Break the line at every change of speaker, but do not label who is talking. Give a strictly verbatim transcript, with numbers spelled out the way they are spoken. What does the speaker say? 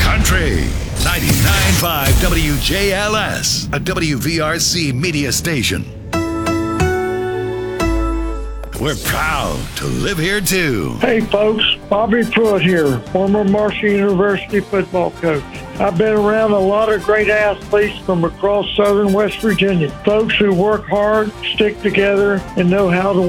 Country ninety-nine point five W J L S, a W V R C media station. We're proud to live here, too.
Hey, folks. Bobby Pruitt here, former Marshall University football coach. I've been around a lot of great athletes from across southern West Virginia. Folks who work hard, stick together, and know how to